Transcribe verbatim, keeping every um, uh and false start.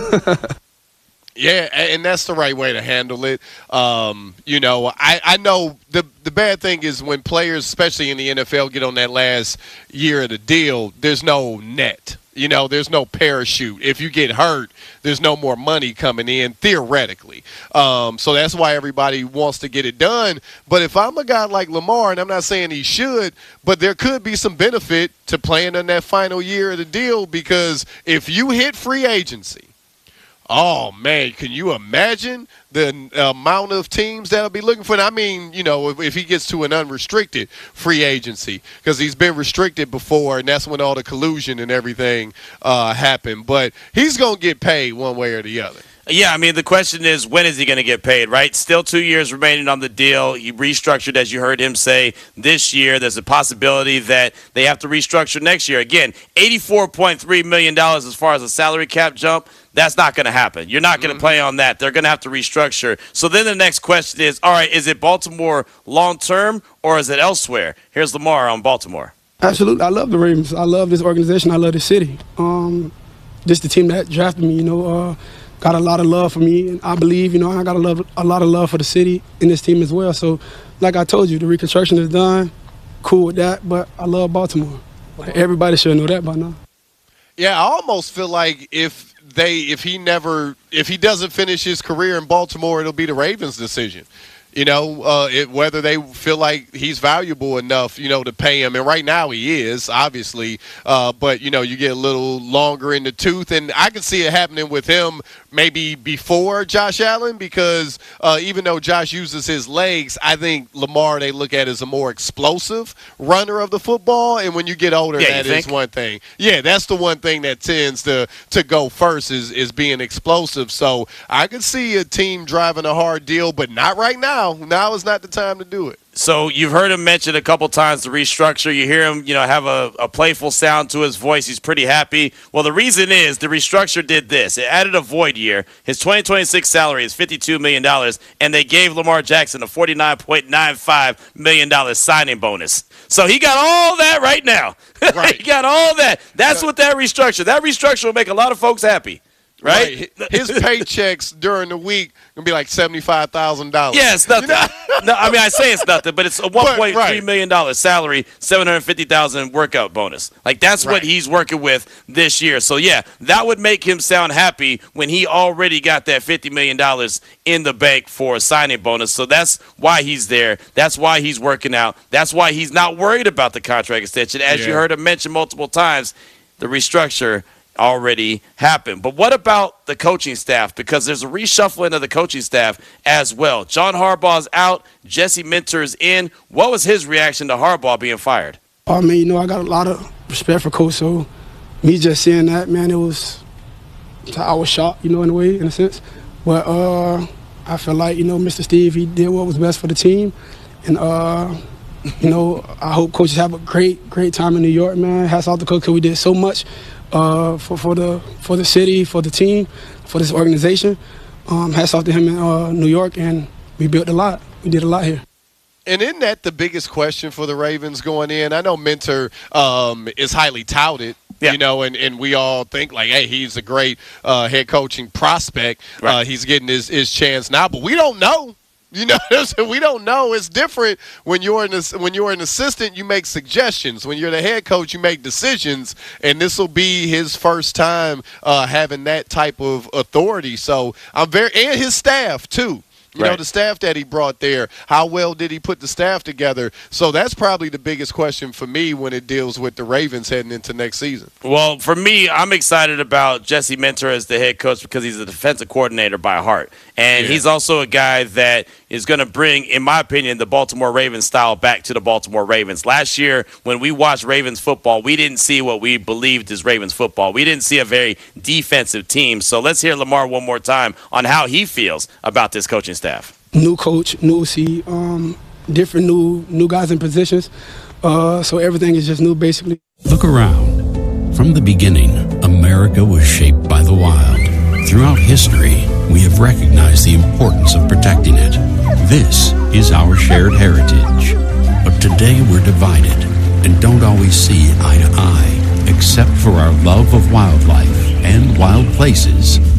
Yeah, and that's the right way to handle it. Um, you know, I, I know the the bad thing is when players, especially in the N F L, get on that last year of the deal, there's no net. You know, there's no parachute. If you get hurt, there's no more money coming in, theoretically. Um, so that's why everybody wants to get it done. But if I'm a guy like Lamar, and I'm not saying he should, but there could be some benefit to playing in that final year of the deal, because if you hit free agency, oh, man, can you imagine the amount of teams that'll be looking for it? I mean, you know, if, if he gets to an unrestricted free agency, because he's been restricted before, and that's when all the collusion and everything uh, happened. But he's going to get paid one way or the other. Yeah, I mean, the question is, when is he going to get paid, right? Still two years remaining on the deal. He restructured, as you heard him say, this year. There's a possibility that they have to restructure next year. Again, eighty-four point three million dollars as far as a salary cap jump. That's not going to happen. You're not going to mm-hmm. play on that. They're going to have to restructure. So then the next question is, all right, is it Baltimore long-term or is it elsewhere? Here's Lamar on Baltimore. Absolutely. I love the Ravens. I love this organization. I love this city. Um, this the team that drafted me, you know, uh, got a lot of love for me. And I believe, you know, I got a, love, a lot of love for the city and this team as well. So, like I told you, the reconstruction is done. Cool with that, but I love Baltimore. Everybody should know that by now. Yeah, I almost feel like if they, if he never, if he doesn't finish his career in Baltimore, it'll be the Ravens' decision. You know, uh, it, whether they feel like he's valuable enough, you know, to pay him. And right now he is, obviously. Uh, but, you know, you get a little longer in the tooth. And I can see it happening with him maybe before Josh Allen, because uh, even though Josh uses his legs, I think Lamar they look at as a more explosive runner of the football. And when you get older, yeah, that is one thing. Yeah, that's the one thing that tends to, to go first is, is being explosive. So I could see a team driving a hard deal, but not right now. Now is not the time to do it. So you've heard him mention a couple times the restructure. You hear him, you know, have a, a playful sound to his voice. He's pretty happy. Well, the reason is the restructure did this. It added a void year. His twenty twenty-six salary is fifty-two million dollars, and they gave Lamar Jackson a forty-nine point nine five million dollars signing bonus. So he got all that right now. Right. He got all that. That's what that restructure. That restructure will make a lot of folks happy. Right? right. His paychecks during the week gonna be like seventy-five thousand dollars. Yeah, it's nothing. You know? No, I mean I say it's nothing, but it's a one point three right. million dollar salary, seven hundred fifty thousand workout bonus. Like that's right. what he's working with this year. So yeah, that would make him sound happy when he already got that fifty million dollars in the bank for a signing bonus. So that's why he's there. That's why he's working out. That's why he's not worried about the contract extension. As yeah. you heard him mention multiple times, the restructure already happened. But what about the coaching staff? Because there's a reshuffling of the coaching staff as well. John Harbaugh's out. Jesse Minter's in. What was his reaction to Harbaugh being fired? I mean, you know, I got a lot of respect for Coach. So me just seeing that, man, it was, I was shocked, you know, in a way, in a sense. But uh, I feel like, you know, Mister Steve, he did what was best for the team. And, uh, you know, I hope coaches have a great, great time in New York, man. Hats off to Coach, because we did so much Uh, for, for the for the city, for the team, for this organization. Um, hats off to him in uh, New York, and we built a lot. We did a lot here. And isn't that the biggest question for the Ravens going in? I know Minter um, is highly touted, yeah. you know, and, and we all think like, hey, he's a great uh, head coaching prospect. Right. Uh, he's getting his, his chance now, but we don't know. You know, we don't know. It's different when you're an when you're an assistant. You make suggestions. When you're the head coach, you make decisions. And this will be his first time uh, having that type of authority. So I'm very and his staff too. You right. know, the staff that he brought there, how well did he put the staff together? So that's probably the biggest question for me when it deals with the Ravens heading into next season. Well, for me, I'm excited about Jesse Minter as the head coach because he's a defensive coordinator by heart. And yeah. he's also a guy that is going to bring, in my opinion, the Baltimore Ravens style back to the Baltimore Ravens. Last year, when we watched Ravens football, we didn't see what we believed is Ravens football. We didn't see a very defensive team. So let's hear Lamar one more time on how he feels about this coaching staff. New coach, new O C, um, different new new guys in positions. Uh, so everything is just new, basically. Look around. From the beginning, America was shaped by the wild. Throughout history, we have recognized the importance of protecting it. This is our shared heritage. But today we're divided and don't always see eye to eye, except for our love of wildlife and wild places.